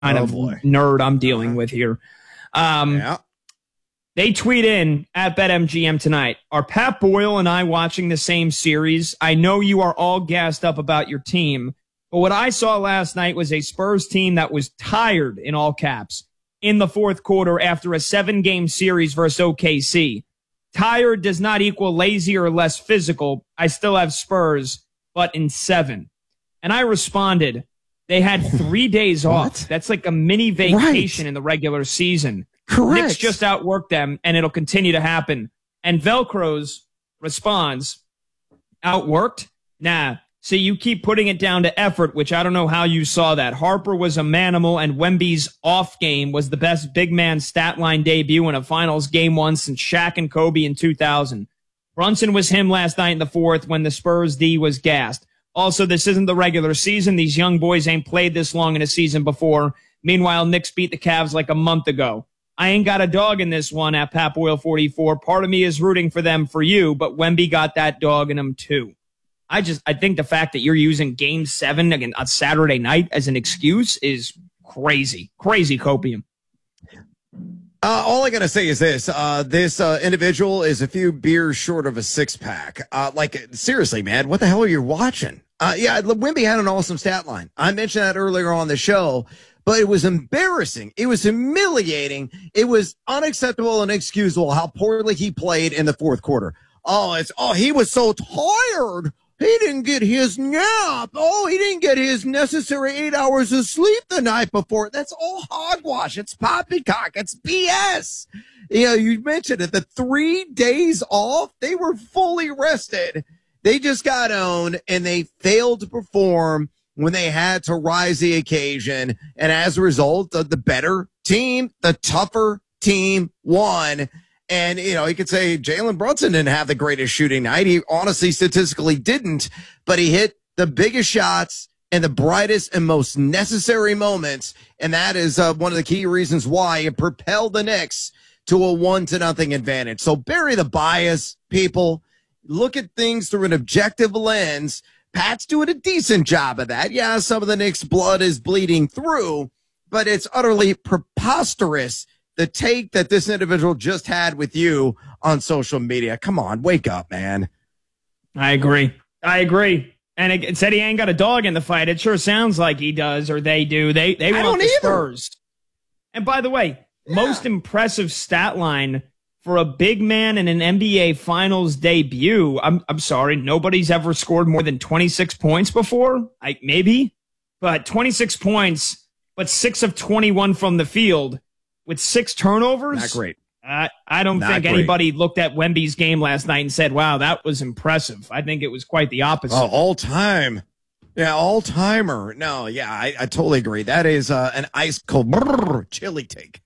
kind of nerd I'm dealing with here. Yeah. They tweet in at BetMGM tonight. Are Pat Boyle and I watching the same series? I know you are all gassed up about your team, but what I saw last night was a Spurs team that was tired, in all caps, in the fourth quarter after a 7-game series versus OKC. Tired does not equal lazy or less physical. I still have Spurs, but in 7. And I responded, they had 3 days off. That's like a mini vacation in the regular season. Correct. Knicks just outworked them, and it'll continue to happen. And Velcro's responds, outworked? Nah. So you keep putting it down to effort, which I don't know how you saw that. Harper was a manimal, and Wemby's off game was the best big man stat line debut in a finals game 1 since Shaq and Kobe in 2000. Brunson was him last night in the fourth when the Spurs D was gassed. Also, this isn't the regular season. These young boys ain't played this long in a season before. Meanwhile, Knicks beat the Cavs like a month ago. I ain't got a dog in this one at Pat Boyle 44. Part of me is rooting for them for you, but Wemby got that dog in him too. I think the fact that you're using Game 7 again on Saturday night as an excuse is crazy. Crazy copium. All I got to say is this. This individual is a few beers short of a 6-pack. Seriously, man, what the hell are you watching? Yeah, Wemby had an awesome stat line. I mentioned that earlier on the show, but it was embarrassing. It was humiliating. It was unacceptable and inexcusable how poorly he played in the fourth quarter. He was so tired. He didn't get his nap. He didn't get his necessary 8 hours of sleep the night before. That's all hogwash. It's poppycock. It's BS. You mentioned it. The 3 days off, they were fully rested. They just got owned, and they failed to perform when they had to rise the occasion. And as a result, the better team, the tougher team won. And, you could say Jalen Brunson didn't have the greatest shooting night. He honestly statistically didn't, but he hit the biggest shots in the brightest and most necessary moments. And that is one of the key reasons why it propelled the Knicks to a 1-0 advantage. So bury the bias, people. Look at things through an objective lens. Pat's doing a decent job of that. Yeah, some of the Knicks' blood is bleeding through, but it's utterly preposterous, the take that this individual just had with you on social media. Come on, wake up, man. I agree. And it said he ain't got a dog in the fight. It sure sounds like he does, or they do. They want the Spurs. And by the way, most impressive stat line for a big man in an NBA Finals debut. I'm sorry, nobody's ever scored more than 26 points before. Maybe, but 26 points, but 6 of 21 from the field with 6 turnovers. Not great. I don't think anybody looked at Wemby's game last night and said, wow, that was impressive. I think it was quite the opposite. Oh, all time. Yeah, all timer. No, yeah, I totally agree. That is an ice cold chili take.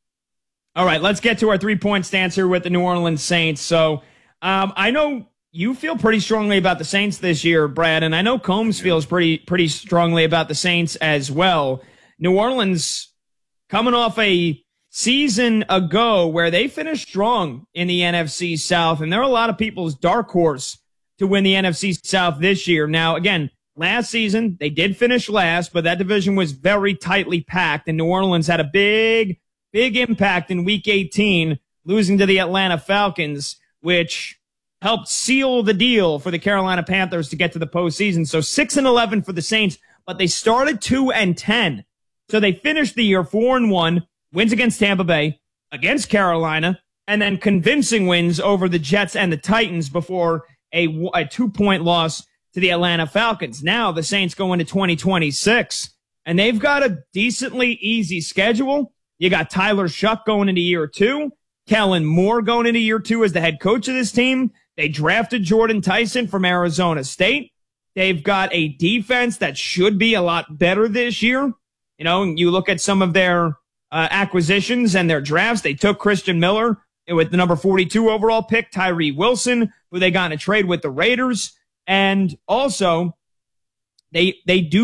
All right, let's get to our 3-point stance here with the New Orleans Saints. So I know you feel pretty strongly about the Saints this year, Brad, and I know Combs feels pretty strongly about the Saints as well. New Orleans coming off a season ago where they finished strong in the NFC South, and they're a lot of people's dark horse to win the NFC South this year. Now, again, last season, they did finish last, but that division was very tightly packed, and New Orleans had a big impact in Week 18, losing to the Atlanta Falcons, which helped seal the deal for the Carolina Panthers to get to the postseason. So 6-11 for the Saints, but they started 2-10. So they finished the year 4-1, wins against Tampa Bay, against Carolina, and then convincing wins over the Jets and the Titans before a 2-point loss to the Atlanta Falcons. Now the Saints go into 2026, and they've got a decently easy schedule. You got Tyler Shuck going into year 2, Kellen Moore going into year 2 as the head coach of this team. They drafted Jordan Tyson from Arizona State. They've got a defense that should be a lot better this year. You look at some of their acquisitions and their drafts. They took Christian Miller with the number 42 overall pick, Tyree Wilson, who they got in a trade with the Raiders. And also, they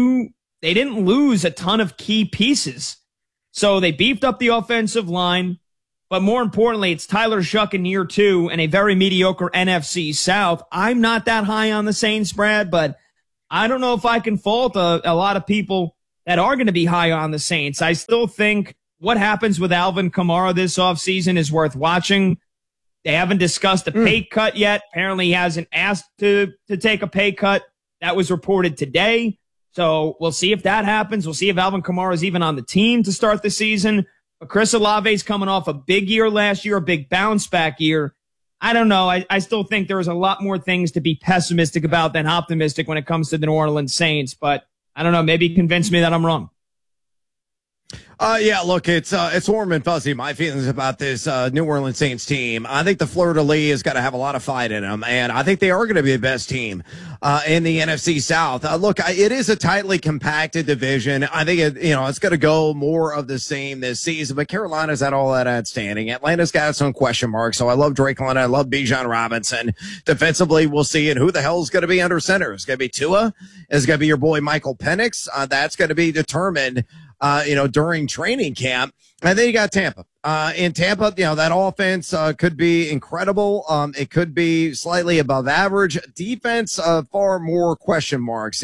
didn't lose a ton of key pieces. So they beefed up the offensive line, but more importantly, it's Tyler Shuck in year 2 and a very mediocre NFC South. I'm not that high on the Saints, Brad, but I don't know if I can fault a lot of people that are going to be high on the Saints. I still think what happens with Alvin Kamara this offseason is worth watching. They haven't discussed a pay cut yet. Apparently he hasn't asked to take a pay cut. That was reported today. So we'll see if that happens. We'll see if Alvin Kamara is even on the team to start the season. But Chris Olave's coming off a big year last year, a big bounce back year. I don't know. I still think there's a lot more things to be pessimistic about than optimistic when it comes to the New Orleans Saints. But I don't know. Maybe convince me that I'm wrong. Yeah, look, it's warm and fuzzy. My feelings about this New Orleans Saints team. I think the Fleur-de-Lis is going to have a lot of fight in them, and I think they are going to be the best team in the NFC South. Look, it is a tightly compacted division. I think it's going to go more of the same this season. But Carolina's not all that outstanding. Atlanta's got some question marks. So I love Drake London. I love Bijan Robinson. Defensively, we'll see. And who the hell is going to be under center? Is it going to be Tua? Is it going to be your boy Michael Penix? That's going to be determined during training camp. And then you got Tampa. In Tampa, that offense could be incredible. It could be slightly above average. Defense, far more question marks.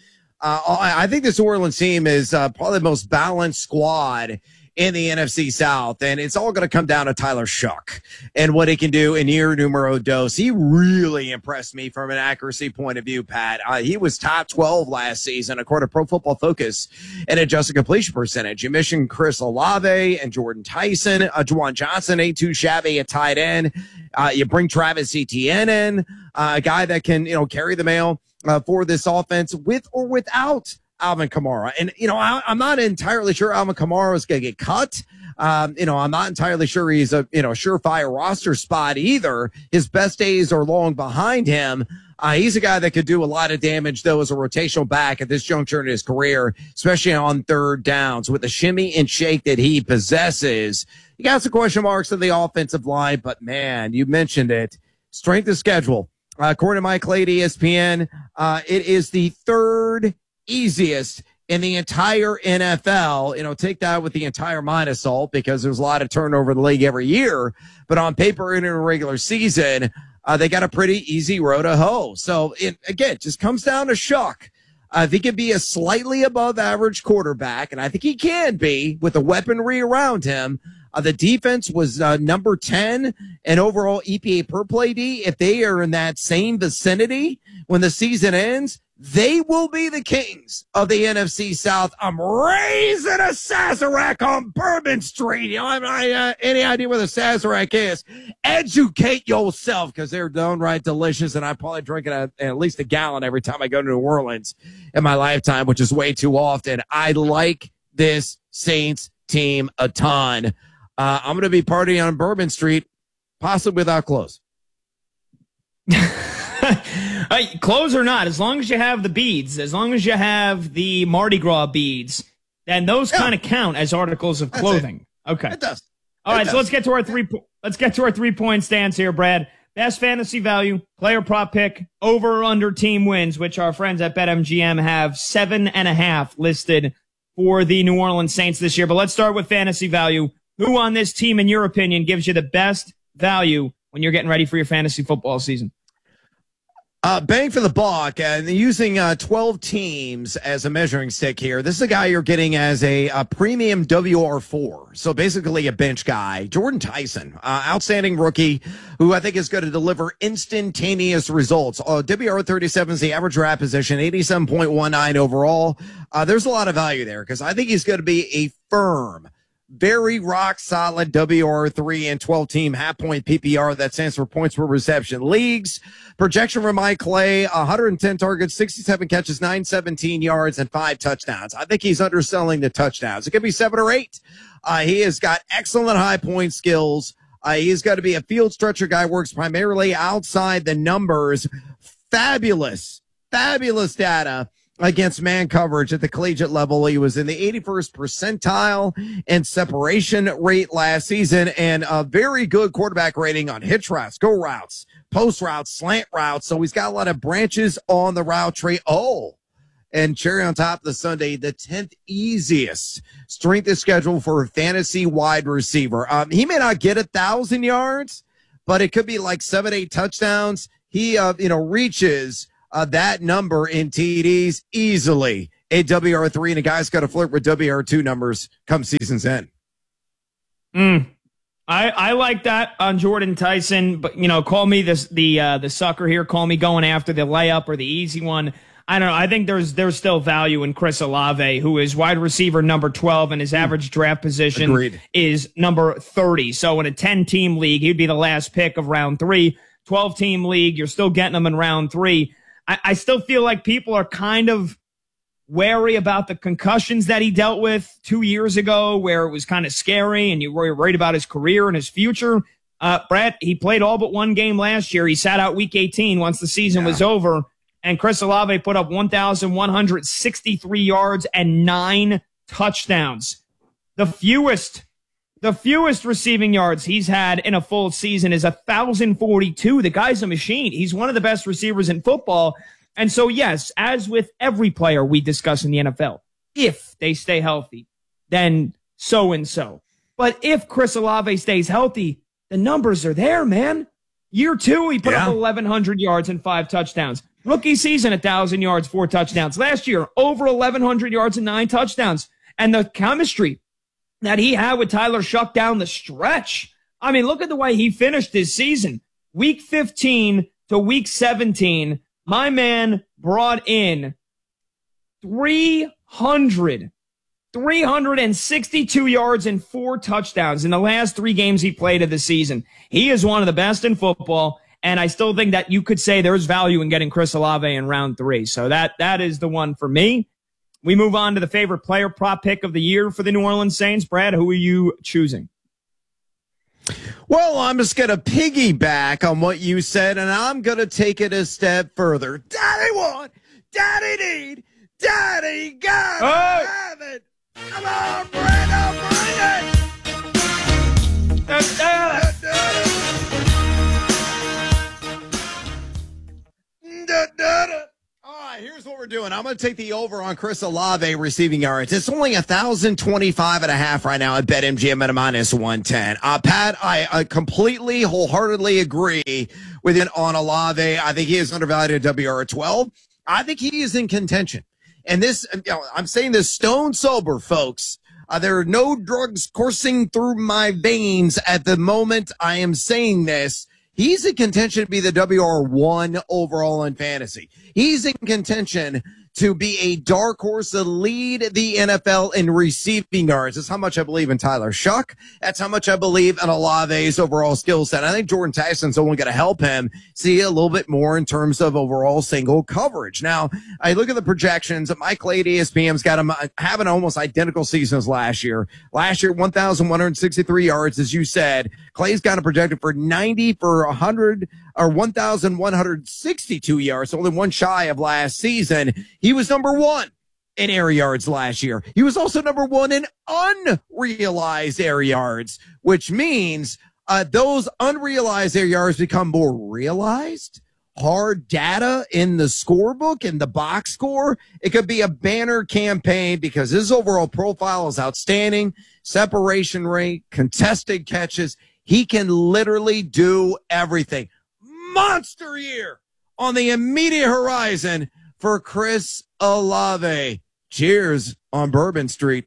I think this New Orleans team is probably the most balanced squad in the NFC South, and it's all going to come down to Tyler Shuck and what he can do in year numero dos. He really impressed me from an accuracy point of view, Pat. He was top 12 last season, according to Pro Football Focus, in adjusted completion percentage. You mentioned Chris Olave and Jordan Tyson. Juwan Johnson ain't too shabby at tight end. You bring Travis Etienne in, a guy that can, carry the mail for this offense with or without Alvin Kamara. And, I'm not entirely sure Alvin Kamara is going to get cut. I'm not entirely sure he's a, surefire roster spot either. His best days are long behind him. He's a guy that could do a lot of damage, though, as a rotational back at this juncture in his career, especially on third downs. With the shimmy and shake that he possesses, you got some question marks on the offensive line, but man, you mentioned it. Strength of schedule. According to Mike Clay, ESPN, it is the third easiest in the entire NFL. Take that with the entire minus salt because there's a lot of turnover in the league every year. But on paper in a regular season, they got a pretty easy road to hoe. So it just comes down to Shuck. If he can be a slightly above average quarterback, and I think he can be with the weaponry around him. The defense was number 10 in overall EPA per play D. If they are in that same vicinity when the season ends, they will be the kings of the NFC South. I'm raising a Sazerac on Bourbon Street. Any idea where the Sazerac is? Educate yourself because they're downright delicious, and I probably drink it at least a gallon every time I go to New Orleans in my lifetime, which is way too often. I like this Saints team a ton. I'm going to be partying on Bourbon Street, possibly without clothes. Clothes or not, as long as you have the beads, as long as you have the Mardi Gras beads, then those kind of count as articles of clothing. Okay. It does. All right, so let's get to our 3-point stance here, Brad. Best fantasy value, player prop pick, over or under team wins, which our friends at BetMGM have 7.5 listed for the New Orleans Saints this year. But let's start with fantasy value. Who on this team, in your opinion, gives you the best value when you're getting ready for your fantasy football season? Bang for the buck, and using 12 teams as a measuring stick here. This is a guy you're getting as a premium WR4, so basically a bench guy. Jordan Tyson, outstanding rookie, who I think is going to deliver instantaneous results. WR37 is the average draft position, 87.19 overall. There's a lot of value there because I think he's going to be a firm, very rock solid WR3 and 12 team half point PPR. That stands for points per reception leagues. Projection from Mike Clay, 110 targets, 67 catches, 917 yards, and 5 touchdowns. I think he's underselling the touchdowns. It could be 7 or 8. He has got excellent high point skills. He's got to be a field stretcher guy, works primarily outside the numbers. Fabulous data against man coverage at the collegiate level. He was in the 81st percentile in separation rate last season, and a very good quarterback rating on hitch routes, go routes, post routes, slant routes. So he's got a lot of branches on the route tree. And cherry on top of the Sunday, the 10th easiest strength of schedule for a fantasy wide receiver. He may not get 1,000 yards, but it could be like 7-8 touchdowns. He, reaches that number in TDs easily a WR3, and a guy's got to flirt with WR2 numbers come season's end. I like that on Jordan Tyson, but call me the sucker here. Call me going after the layup or the easy one. I don't know. I think there's still value in Chris Olave, who is wide receiver number 12, and his average draft position is number 30. So in a 10-team league, he'd be the last pick of round 3. 12-team league, you're still getting him in round 3. I still feel like people are kind of wary about the concussions that he dealt with 2 years ago, where it was kind of scary and you were worried about his career and his future. Brett, he played all but one game last year. He sat out week 18 once the season was over. And Chris Olave put up 1,163 yards and 9 touchdowns. The fewest receiving yards he's had in a full season is 1,042. The guy's a machine. He's one of the best receivers in football. And so, yes, as with every player we discuss in the NFL, if they stay healthy, then so-and-so. But if Chris Olave stays healthy, the numbers are there, man. Year 2, he put up 1,100 yards and 5 touchdowns. Rookie season, 1,000 yards, 4 touchdowns. Last year, over 1,100 yards and 9 touchdowns. And the chemistry that he had with Tyler Shuck down the stretch. I mean, look at the way he finished his season. Week 15 to week 17, my man brought in 362 yards and 4 touchdowns in the last 3 games he played of the season. He is one of the best in football. And I still think that you could say there's value in getting Chris Olave in round 3. So that is the one for me. We move on to the favorite player prop pick of the year for the New Orleans Saints. Brad, who are you choosing? Well, I'm just going to piggyback on what you said, and I'm going to take it a step further. Daddy want, daddy need, daddy got have it. Come on, Brad, bring it. All right, here's what we're doing. I'm going to take the over on Chris Olave receiving yards. It's only 1,025.5 right now at BetMGM at a -110. Pat, I completely, wholeheartedly agree with you on Olave. I think he is undervalued at WR12. I think he is in contention. And this, I'm saying this stone sober, folks. There are no drugs coursing through my veins at the moment I am saying this. He's in contention to be the WR1 overall in fantasy. He's in contention to be a dark horse to lead the NFL in receiving yards. That's how much I believe in Tyler Shuck. That's how much I believe in Olave's overall skill set. I think Jordan Tyson's only going to help him see a little bit more in terms of overall single coverage. Now, I look at the projections. Mike Clay at ESPN's got him having almost identical seasons last year. Last year, 1,163 yards, as you said. Clay's got him projected for 90 for 100 or 1,162 yards, only one shy of last season. He was number 1 in air yards last year. He was also number 1 in unrealized air yards, which means those unrealized air yards become more realized. Hard data in the scorebook, in the box score. It could be a banner campaign because his overall profile is outstanding. Separation rate, contested catches. He can literally do everything. Monster year on the immediate horizon for Chris Olave. Cheers on Bourbon Street.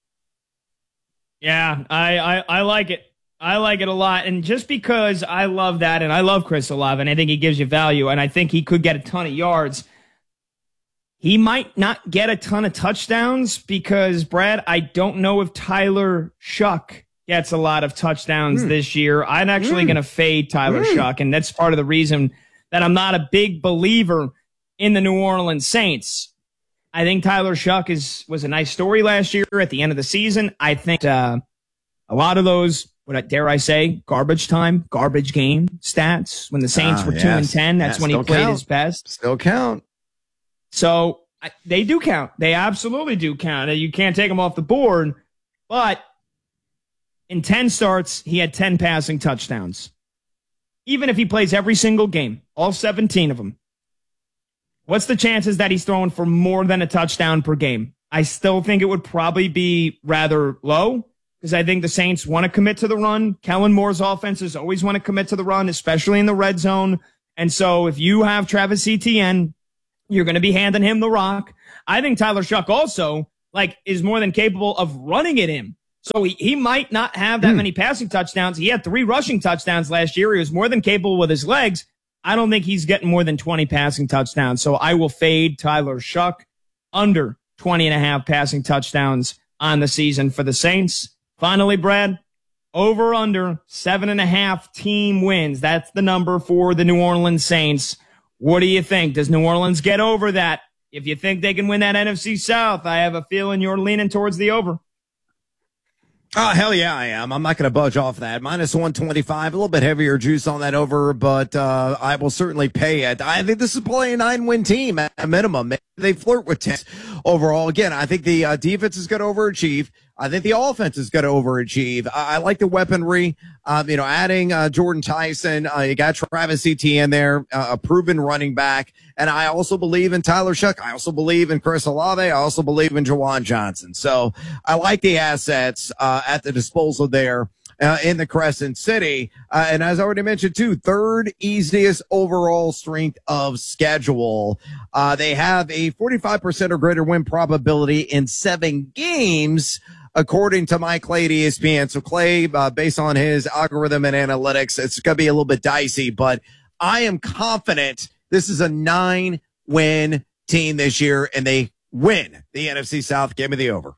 Yeah, I like it. I like it a lot. And just because I love that, and I love Chris Olave, and I think he gives you value, and I think he could get a ton of yards, he might not get a ton of touchdowns because, Brad, I don't know if Tyler Shuck gets a lot of touchdowns this year. I'm actually going to fade Tyler Shuck, and that's part of the reason that I'm not a big believer in the New Orleans Saints. I think Tyler Shuck was a nice story last year at the end of the season. I think a lot of those, dare I say, garbage time, garbage game stats when the Saints were 2-10, that's when he played his best. Still count. So they do count. They absolutely do count. You can't take them off the board, but in 10 starts, he had 10 passing touchdowns. Even if he plays every single game, all 17 of them, what's the chances that he's throwing for more than a touchdown per game? I still think it would probably be rather low because I think the Saints want to commit to the run. Kellen Moore's offenses always want to commit to the run, especially in the red zone. And so if you have Travis Etienne, you're going to be handing him the rock. I think Tyler Shuck also is more than capable of running at him. So he might not have that many passing touchdowns. He had 3 rushing touchdowns last year. He was more than capable with his legs. I don't think he's getting more than 20 passing touchdowns. So I will fade Tyler Shuck under 20.5 passing touchdowns on the season for the Saints. Finally, Brad, over under 7.5 team wins. That's the number for the New Orleans Saints. What do you think? Does New Orleans get over that? If you think they can win that NFC South, I have a feeling you're leaning towards the over. Oh, hell yeah, I am. I'm not going to budge off that. Minus 125, a little bit heavier juice on that over, but I will certainly pay it. I think this is probably a 9-win team at a minimum. Maybe they flirt with 10 overall. Again, I think the defense is going to overachieve. I think the offense is going to overachieve. I like the weaponry. Adding Jordan Tyson, you got Travis Etienne there, a proven running back. And I also believe in Tyler Shuck. I also believe in Chris Olave. I also believe in Jawan Johnson. So I like the assets at the disposal there in the Crescent City. And as I already mentioned, too, 3rd easiest overall strength of schedule. They have a 45% or greater win probability in 7 games, according to my Clay at ESPN. So Clay, based on his algorithm and analytics, it's going to be a little bit dicey, but I am confident this is a 9-win team this year, and they win the NFC South. Give me the over.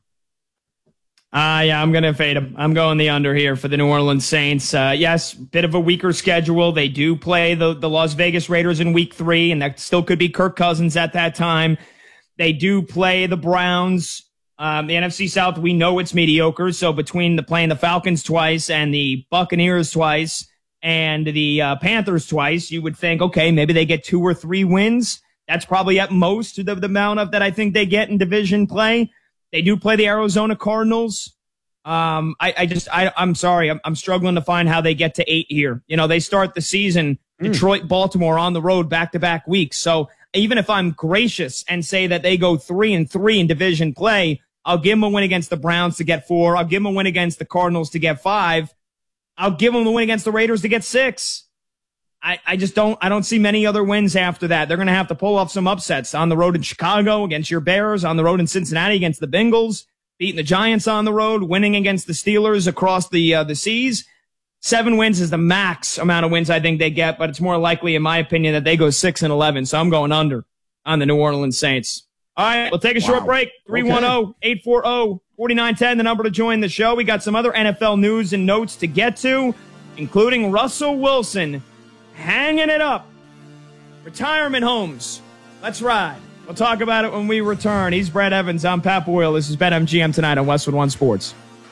Yeah, I'm going to fade them. I'm going the under here for the New Orleans Saints. Yes, bit of a weaker schedule. They do play the Las Vegas Raiders in week 3, and that still could be Kirk Cousins at that time. They do play the Browns. The NFC South, we know it's mediocre. So between playing the Falcons twice and the Buccaneers twice and the Panthers twice, you would think, okay, maybe they get 2 or 3 wins. That's probably at most the amount of that I think they get in division play. They do play the Arizona Cardinals. I'm sorry. I'm struggling to find how they get to 8 here. They start the season, Detroit, Baltimore on the road back-to-back weeks. So even if I'm gracious and say that they go 3-3 in division play, I'll give them a win against the Browns to get 4. I'll give them a win against the Cardinals to get 5. I'll give them a win against the Raiders to get 6. I don't see many other wins after that. They're going to have to pull off some upsets on the road in Chicago against your Bears, on the road in Cincinnati against the Bengals, beating the Giants on the road, winning against the Steelers across the seas. 7 wins is the max amount of wins I think they get, but it's more likely, in my opinion, that they go 6-11. So I'm going under on the New Orleans Saints. All right, we'll take a short break. 310-840-4910, the number to join the show. We got some other NFL news and notes to get to, including Russell Wilson hanging it up. Retirement homes. Let's ride. We'll talk about it when we return. He's Brad Evans. I'm Pat Boyle. This is BetMGM tonight on Westwood One Sports.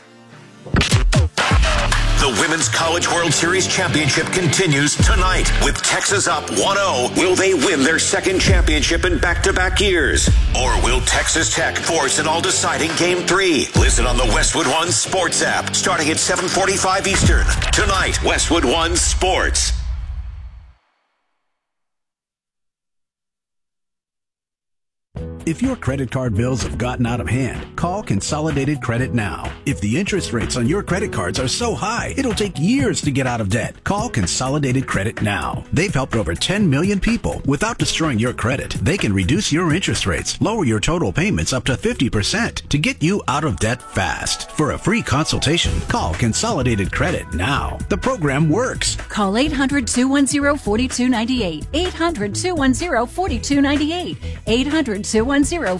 The Women's College World Series Championship continues tonight with Texas up 1-0. Will they win their 2nd championship in back-to-back years? Or will Texas Tech force an all-deciding Game 3? Listen on the Westwood One Sports app starting at 7:45 Eastern. Tonight, Westwood One Sports. If your credit card bills have gotten out of hand, call Consolidated Credit now. If the interest rates on your credit cards are so high, it'll take years to get out of debt. Call Consolidated Credit now. They've helped over 10 million people without destroying your credit. They can reduce your interest rates, lower your total payments up to 50% to get you out of debt fast. For a free consultation, call Consolidated Credit now. The program works. Call 800-210-4298. 800-210-4298. 800-210-4298.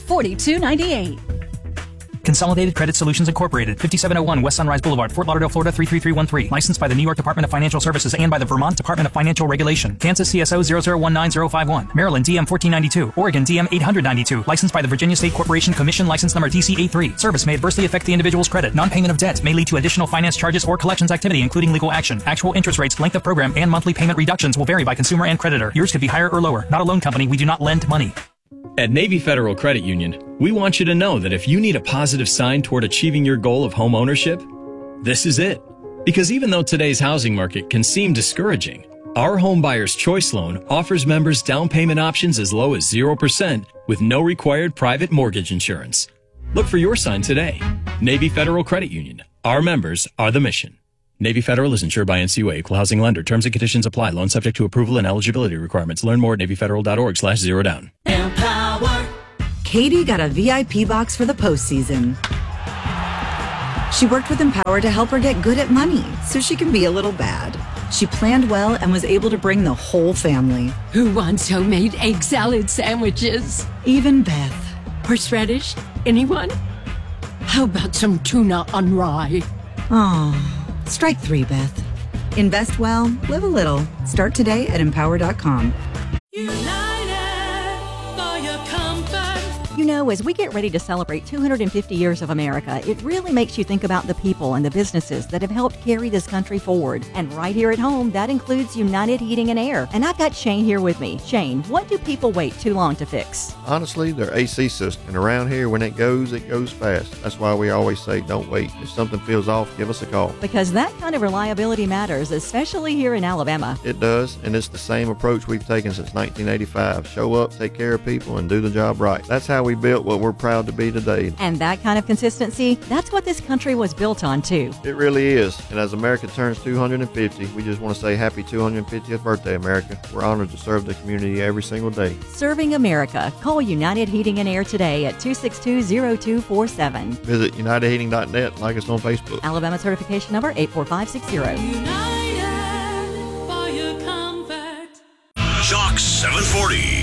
Consolidated Credit Solutions Incorporated, 5701 West Sunrise Boulevard, Fort Lauderdale, Florida 33313. Licensed by the New York Department of Financial Services and by the Vermont Department of Financial Regulation. Kansas CSO 0019051. Maryland DM 1492. Oregon DM 892. Licensed by the Virginia State Corporation Commission, license number DC83. Service may adversely affect the individual's credit. Non-payment of debt may lead to additional finance charges or collections activity, including legal action. Actual interest rates, length of program, and monthly payment reductions will vary by consumer and creditor. Yours could be higher or lower. Not a loan company. We do not lend money. At Navy Federal Credit Union, we want you to know that if you need a positive sign toward achieving your goal of home ownership, this is it. Because even though today's housing market can seem discouraging, our Home Buyer's Choice Loan offers members down payment options as low as 0% with no required private mortgage insurance. Look for your sign today. Navy Federal Credit Union. Our members are the mission. Navy Federal is insured by NCUA, Equal Housing Lender. Terms and conditions apply. Loan subject to approval and eligibility requirements. Learn more at NavyFederal.org/zerodown. Empower. Katie got a VIP box for the postseason. She worked with Empower to help her get good at money so she can be a little bad. She planned well and was able to bring the whole family. Who wants homemade egg salad sandwiches? Even Beth. Horseradish? Anyone? How about some tuna on rye? Oh, strike 3, Beth. Invest well, live a little. Start today at empower.com. You know, as we get ready to celebrate 250 years of America, it really makes you think about the people and the businesses that have helped carry this country forward. And right here at home, that includes United Heating and Air. And I've got Shane here with me. Shane, what do people wait too long to fix? Honestly, their AC system. And around here, when it goes fast. That's why we always say, don't wait. If something feels off, give us a call. Because that kind of reliability matters, especially here in Alabama. It does, and it's the same approach we've taken since 1985. Show up, take care of people, and do the job right. That's how we built what we're proud to be today. And that kind of consistency, that's what this country was built on, too. It really is. And as America turns 250, we just want to say happy 250th birthday, America. We're honored to serve the community every single day. Serving America. Call United Heating and Air today at 262-0247. Visit UnitedHeating.net. Like us on Facebook. Alabama certification number 84560. Shock 740.